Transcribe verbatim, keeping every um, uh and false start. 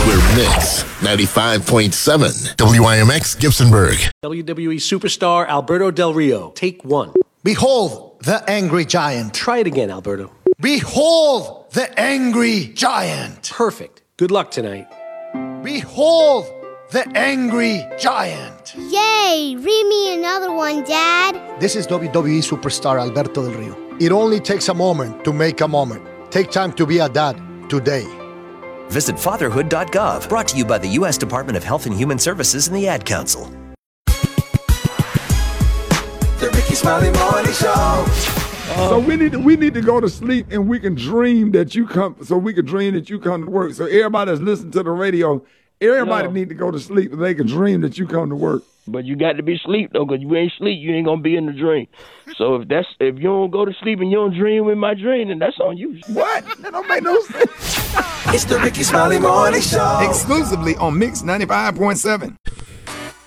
We're Mix ninety-five point seven W I M X Gibsonburg. W W E superstar Alberto Del Rio. Take one. Behold the angry giant. Try it again, Alberto. Behold the angry giant. Perfect. Good luck tonight. Behold the angry giant. Yay! Read me another one, Dad. This is W W E superstar Alberto Del Rio. It only takes a moment to make a moment. Take time to be a dad today. Visit fatherhood dot gov. Brought to you by the U S Department of Health and Human Services and the Ad Council. The Ricky Smiley Morning Show. So we need to, we need to go to sleep, and we can dream that you come. So we can dream that you come to work. So everybody that's listening to the radio, everybody No. need to go to sleep, and they can dream that you come to work. But you got to be asleep though, cause you ain't sleep, you ain't gonna be in the dream. So if that's if you don't go to sleep and you don't dream with my dream, then that's on you. What? That don't make no sense. It's the Ricky Smiley Morning Show. Exclusively on Mix ninety-five point seven.